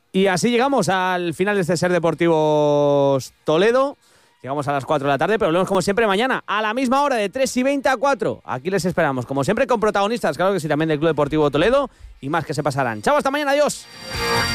Y así llegamos al final de este Ser Deportivos Toledo. Llegamos a las 4 de la tarde, pero volvemos como siempre mañana a la misma hora, de 3:20 a 4. Aquí les esperamos, como siempre, con protagonistas, claro que sí, también del Club Deportivo Toledo y más que se pasarán. Chao, hasta mañana, adiós.